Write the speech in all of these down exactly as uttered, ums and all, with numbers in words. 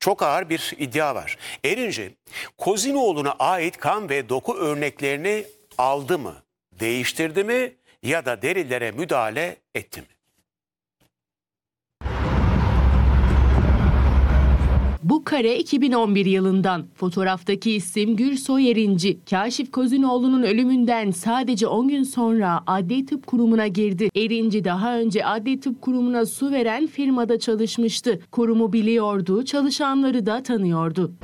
Çok ağır bir iddia var. Erinci, Kozinoğlu'na ait kan ve doku örneklerini aldı mı, değiştirdi mi ya da delillere müdahale etti mi? Bu kare iki bin on bir yılından. Fotoğraftaki isim Gürsoy Erinci. Kaşif Kozinoğlu'nun ölümünden sadece on gün sonra Adli Tıp Kurumu'na girdi. Erinci daha önce Adli Tıp Kurumu'na su veren firmada çalışmıştı. Kurumu biliyordu, çalışanları da tanıyordu.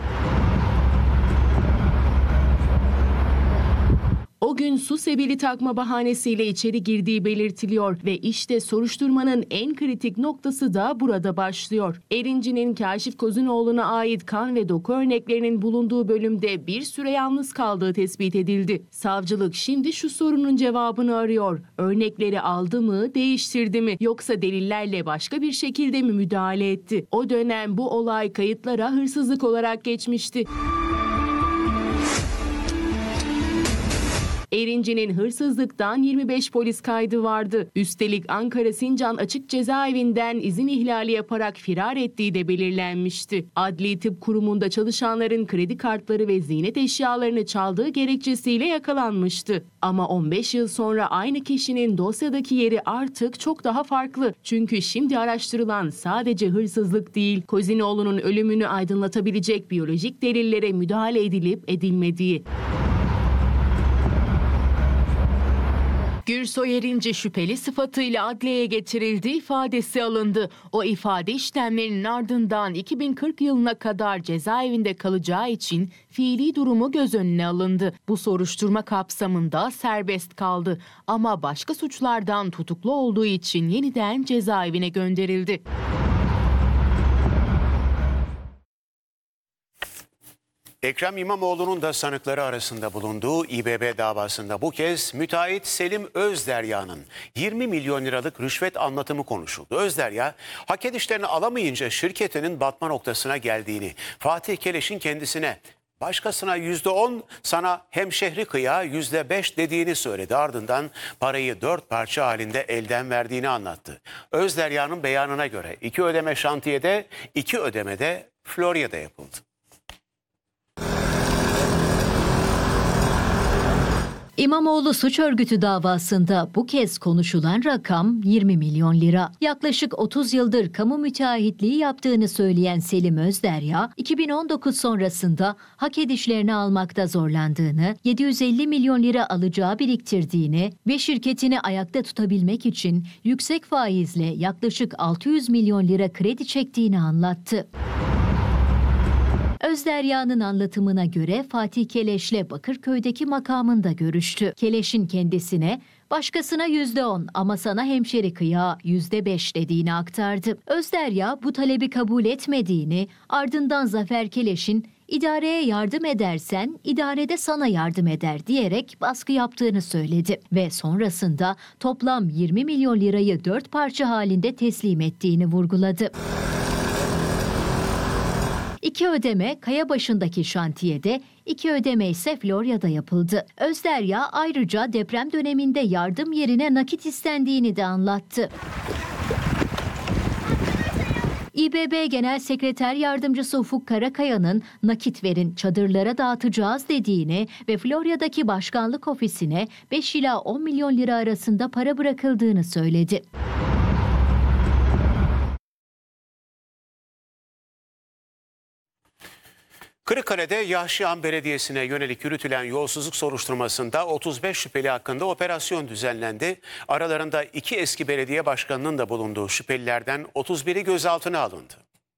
O gün su sebili takma bahanesiyle içeri girdiği belirtiliyor ve işte soruşturmanın en kritik noktası da burada başlıyor. Erinci'nin Kaşif Kozinoğlu'na ait kan ve doku örneklerinin bulunduğu bölümde bir süre yalnız kaldığı tespit edildi. Savcılık şimdi şu sorunun cevabını arıyor. Örnekleri aldı mı, değiştirdi mi yoksa delillerle başka bir şekilde mi müdahale etti? O dönem bu olay kayıtlara hırsızlık olarak geçmişti. Erinci'nin hırsızlıktan yirmi beş polis kaydı vardı. Üstelik Ankara Sincan Açık Cezaevinden izin ihlali yaparak firar ettiği de belirlenmişti. Adli Tıp Kurumu'nda çalışanların kredi kartları ve ziynet eşyalarını çaldığı gerekçesiyle yakalanmıştı. Ama on beş yıl sonra aynı kişinin dosyadaki yeri artık çok daha farklı. Çünkü şimdi araştırılan sadece hırsızlık değil, Kozinoğlu'nun ölümünü aydınlatabilecek biyolojik delillere müdahale edilip edilmediği. Gürsoy Erinci şüpheli sıfatıyla adliyeye getirildi, ifadesi alındı. O ifade işlemlerinin ardından iki bin kırk yılına kadar cezaevinde kalacağı için fiili durumu göz önüne alındı. Bu soruşturma kapsamında serbest kaldı ama başka suçlardan tutuklu olduğu için yeniden cezaevine gönderildi. Ekrem İmamoğlu'nun da sanıkları arasında bulunduğu İBB davasında bu kez müteahhit Selim Özderya'nın yirmi milyon liralık rüşvet anlatımı konuşuldu. Özderya, hak edişlerini alamayınca şirketinin batma noktasına geldiğini, Fatih Keleş'in kendisine başkasına yüzde on, sana hemşehri kıya yüzde beş dediğini söyledi. Ardından parayı dört parça halinde elden verdiğini anlattı. Özderya'nın beyanına göre iki ödeme şantiyede, iki ödeme de Florya'da yapıldı. İmamoğlu suç örgütü davasında bu kez konuşulan rakam yirmi milyon lira. Yaklaşık otuz yıldır kamu müteahhitliği yaptığını söyleyen Selim Özderya, iki bin on dokuz sonrasında hak edişlerini almakta zorlandığını, yedi yüz elli milyon lira alacağı biriktirdiğini ve şirketini ayakta tutabilmek için yüksek faizle yaklaşık altı yüz milyon lira kredi çektiğini anlattı. Özderya'nın anlatımına göre Fatih Keleş'le Bakırköy'deki makamında görüştü. Keleş'in kendisine başkasına yüzde on ama sana hemşeri kıya yüzde beş dediğini aktardı. Özderya bu talebi kabul etmediğini, ardından Zafer Keleş'in idareye yardım edersen idarede sana yardım eder diyerek baskı yaptığını söyledi ve sonrasında toplam yirmi milyon lirayı dört parça halinde teslim ettiğini vurguladı. İki ödeme Kayabaşı'ndaki şantiyede, iki ödeme ise Florya'da yapıldı. Özderya ayrıca deprem döneminde yardım yerine nakit istendiğini de anlattı. İBB Genel Sekreter Yardımcısı Ufuk Karakaya'nın nakit verin çadırlara dağıtacağız dediğini ve Florya'daki başkanlık ofisine beş ila on milyon lira arasında para bırakıldığını söyledi. Kırıkkale'de Yahşihan Belediyesi'ne yönelik yürütülen yolsuzluk soruşturmasında otuz beş şüpheli hakkında operasyon düzenlendi. Aralarında iki eski belediye başkanının da bulunduğu şüphelilerden otuz biri gözaltına alındı.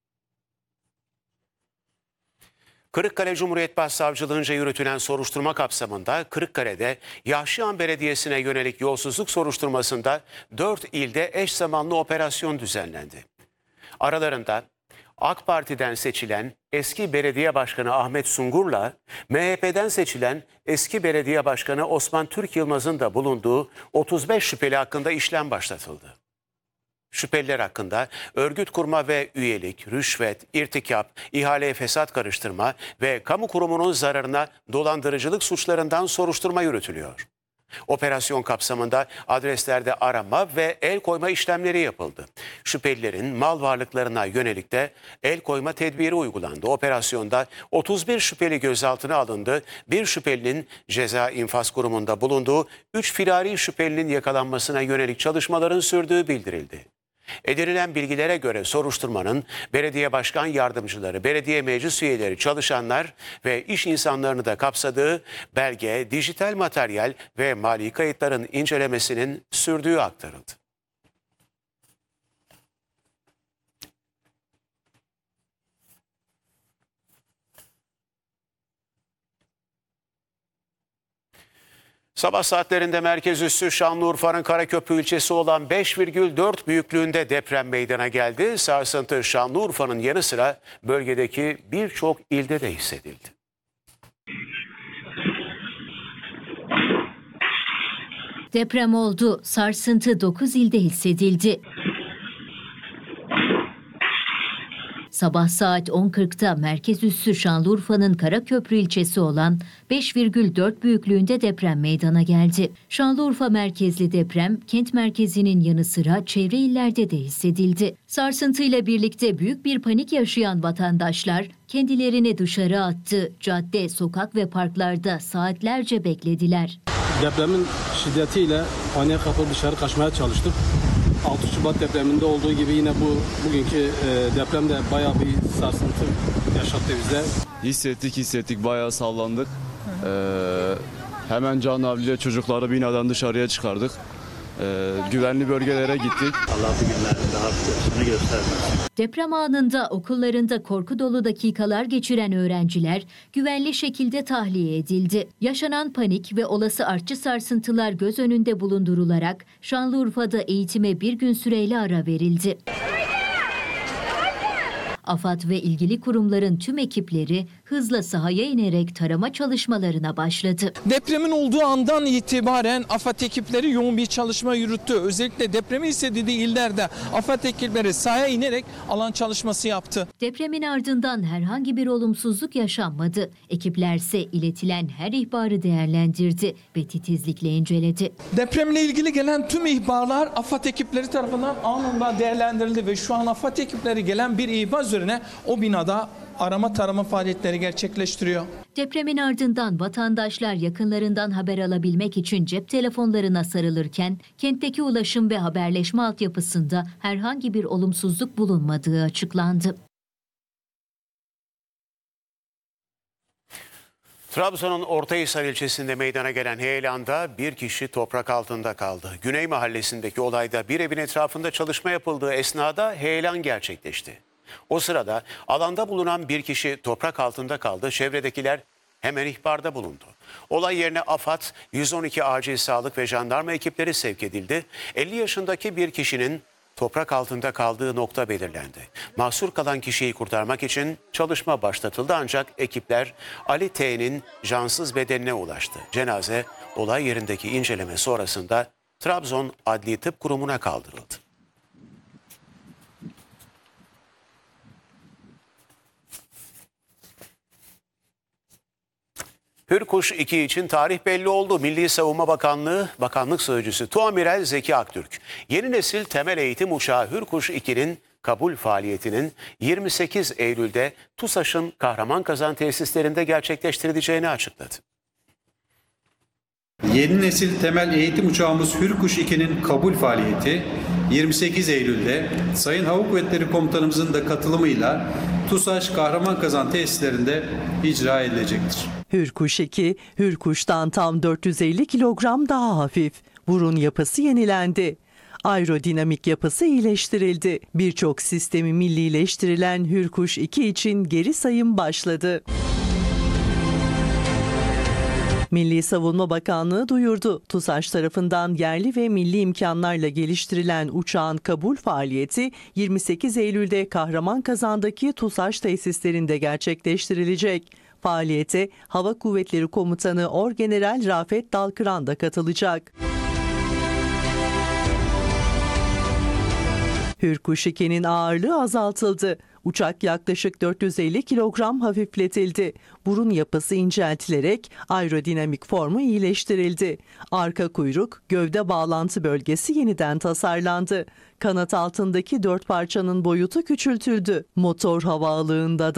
Kırıkkale Cumhuriyet Başsavcılığınca yürütülen soruşturma kapsamında Kırıkkale'de Yahşihan Belediyesi'ne yönelik yolsuzluk soruşturmasında dört ilde eş zamanlı operasyon düzenlendi. Aralarında AK Parti'den seçilen eski belediye başkanı Ahmet Sungur'la M H P'den seçilen eski belediye başkanı Osman Türk Yılmaz'ın da bulunduğu otuz beş şüpheli hakkında işlem başlatıldı. Şüpheliler hakkında örgüt kurma ve üyelik, rüşvet, irtikap, ihaleye fesat karıştırma ve kamu kurumunun zararına dolandırıcılık suçlarından soruşturma yürütülüyor. Operasyon kapsamında adreslerde arama ve el koyma işlemleri yapıldı. Şüphelilerin mal varlıklarına yönelik de el koyma tedbiri uygulandı. Operasyonda otuz bir şüpheli gözaltına alındı. Bir şüphelinin ceza infaz kurumunda bulunduğu, üç firari şüphelinin yakalanmasına yönelik çalışmaların sürdüğü bildirildi. Edinilen bilgilere göre soruşturmanın belediye başkan yardımcıları, belediye meclis üyeleri, çalışanlar ve iş insanlarını da kapsadığı belge, dijital materyal ve mali kayıtların incelemesinin sürdüğü aktarıldı. Sabah saatlerinde merkez üssü Şanlıurfa'nın Karaköprü ilçesi olan beş virgül dört büyüklüğünde deprem meydana geldi. Sarsıntı Şanlıurfa'nın yanı sıra bölgedeki birçok ilde de hissedildi. Deprem oldu. Sarsıntı dokuz ilde hissedildi. Sabah saat on kırkta merkez üssü Şanlıurfa'nın Karaköprü ilçesi olan beş virgül dört büyüklüğünde deprem meydana geldi. Şanlıurfa merkezli deprem kent merkezinin yanı sıra çevre illerde de hissedildi. Sarsıntıyla birlikte büyük bir panik yaşayan vatandaşlar kendilerini dışarı attı. Cadde, sokak ve parklarda saatlerce beklediler. Depremin şiddetiyle paniğe kapılıp dışarı kaçmaya çalıştık. altı Şubat depreminde olduğu gibi yine bu bugünkü e, depremde bayağı bir sarsıntı yaşattı bize. Hissettik hissettik bayağı sallandık. Ee, hemen Can abiyle çocukları binadan dışarıya çıkardık. Ee, güvenli bölgelere gittik. Allah bu günlerde artışını göstermez. Deprem anında okullarında korku dolu dakikalar geçiren öğrenciler güvenli şekilde tahliye edildi. Yaşanan panik ve olası artçı sarsıntılar göz önünde bulundurularak Şanlıurfa'da eğitime bir gün süreyle ara verildi. AFAD ve ilgili kurumların tüm ekipleri hızla sahaya inerek tarama çalışmalarına başladı. Depremin olduğu andan itibaren AFAD ekipleri yoğun bir çalışma yürüttü. Özellikle depremi hissedildiği illerde AFAD ekipleri sahaya inerek alan çalışması yaptı. Depremin ardından herhangi bir olumsuzluk yaşanmadı. Ekipler ise iletilen her ihbarı değerlendirdi ve titizlikle inceledi. Depremle ilgili gelen tüm ihbarlar AFAD ekipleri tarafından anında değerlendirildi ve şu an AFAD ekipleri gelen bir ihbar üzerine o binada arama tarama faaliyetleri gerçekleştiriyor. Depremin ardından vatandaşlar yakınlarından haber alabilmek için cep telefonlarına sarılırken kentteki ulaşım ve haberleşme altyapısında herhangi bir olumsuzluk bulunmadığı açıklandı. Trabzon'un Ortahisar ilçesinde meydana gelen heyelanda bir kişi toprak altında kaldı. Güney mahallesindeki olayda bir evin etrafında çalışma yapıldığı esnada heyelan gerçekleşti. O sırada alanda bulunan bir kişi toprak altında kaldı. Çevredekiler hemen ihbarda bulundu. Olay yerine AFAD, yüz on iki acil sağlık ve jandarma ekipleri sevk edildi. elli yaşındaki bir kişinin toprak altında kaldığı nokta belirlendi. Mahsur kalan kişiyi kurtarmak için çalışma başlatıldı ancak ekipler Ali T'nin cansız bedenine ulaştı. Cenaze olay yerindeki inceleme sonrasında Trabzon Adli Tıp Kurumu'na kaldırıldı. Hürkuş iki için tarih belli oldu. Milli Savunma Bakanlığı Bakanlık Sözcüsü Tuamiral Zeki Aktürk, yeni nesil temel eğitim uçağı Hürkuş iki'nin kabul faaliyetinin yirmi sekiz Eylül'de TUSAŞ'ın Kahramanmazan tesislerinde gerçekleştirileceğini açıkladı. Yeni nesil temel eğitim uçağımız Hürkuş iki'nin kabul faaliyeti yirmi sekiz Eylül'de Sayın Hava Kuvvetleri Komutanımızın da katılımıyla TUSAŞ Kahramanmazan tesislerinde icra edilecektir. Hürkuş iki, Hürkuş'tan tam dört yüz elli kilogram daha hafif. Burun yapısı yenilendi. Aerodinamik yapısı iyileştirildi. Birçok sistemi millileştirilen Hürkuş iki için geri sayım başladı. Milli Savunma Bakanlığı duyurdu. TUSAŞ tarafından yerli ve milli imkanlarla geliştirilen uçağın kabul faaliyeti yirmi sekiz Eylül'de Kahramanmazan'daki TUSAŞ tesislerinde gerçekleştirilecek. Faaliyete Hava Kuvvetleri Komutanı Orgeneral Rafet Dalkıran da katılacak. Hürkuş iki'nin ağırlığı azaltıldı. Uçak yaklaşık dört yüz elli kilogram hafifletildi. Burun yapısı inceltilerek aerodinamik formu iyileştirildi. Arka kuyruk, gövde bağlantı bölgesi yeniden tasarlandı. Kanat altındaki dört parçanın boyutu küçültüldü. Motor hava alığında da